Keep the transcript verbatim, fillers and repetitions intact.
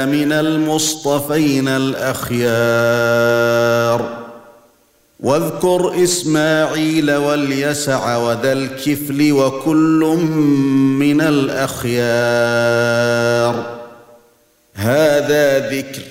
من المصطفين الأخيار واذكر إسماعيل واليسع وذا الكفل وكل من الأخيار هذا ذكر